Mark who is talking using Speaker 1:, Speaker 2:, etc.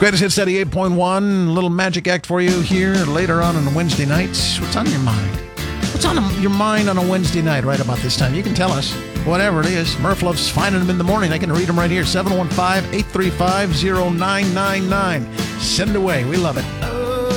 Speaker 1: Greatest Hits 88.1, little magic act for you here later on Wednesday nights. What's on your mind? What's on your mind on a Wednesday night right about this time? You can tell us whatever it is. Murph loves finding them in the morning. I can read them right here, 715-835-0999. Send it away. We love it.